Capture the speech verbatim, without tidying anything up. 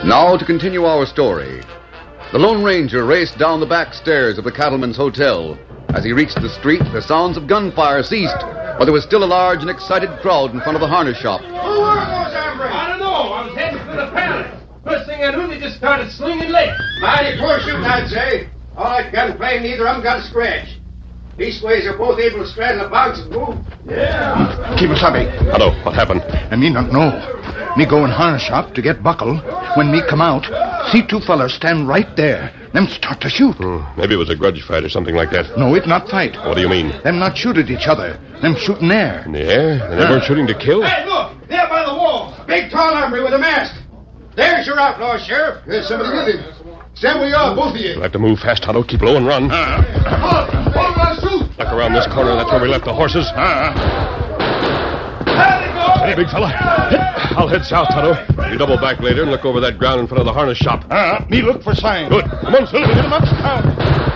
Now to continue our story. The Lone Ranger raced down the back stairs of the Cattleman's Hotel. As he reached the street, the sounds of gunfire ceased, but there was still a large and excited crowd in front of the harness shop. Who were those hombres? I don't know. I was heading for the palace. First thing I knew, they just started slinging lead. Mighty poor shooting, I'd say. All that gunplay, neither of them got a scratch. Leastways, they're both able to straddle a box and move. Yeah. Kimasabi. Hello, what happened? And me not know. Me go in harness shop to get buckle. When me come out, see two fellers stand right there. Them start to shoot. Hmm, maybe it was a grudge fight or something like that. No, it not fight. What do you mean? Them not shoot at each other. Them shoot in air. In the air? And they weren't shooting to kill? Hey, look! There by the wall. Big, tall hombre with a mask. There's your outlaw, Sheriff. There's somebody with him. Stand where you are, both of you. We'll have to move fast, Tonto. Keep low and run. Uh, Hold, hold on, shoot. Look around this corner. That's where we left the horses. uh, There they go! Hey, big fella. I'll head south, Tonto. You double back later and look over that ground in front of the harness shop. uh, me look for signs. Good. Come on, Silver. Get 'em uptown.